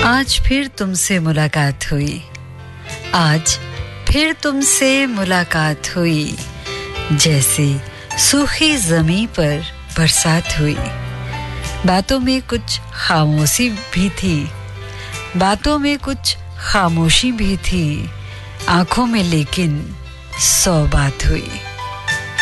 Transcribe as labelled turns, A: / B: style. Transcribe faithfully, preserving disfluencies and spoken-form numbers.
A: आज फिर तुमसे मुलाकात हुई, आज फिर तुमसे मुलाकात हुई, जैसे सूखी ज़मीं पर बरसात हुई। बातों में कुछ खामोशी भी थी, बातों में कुछ खामोशी भी थी, आंखों में लेकिन सौ बात हुई।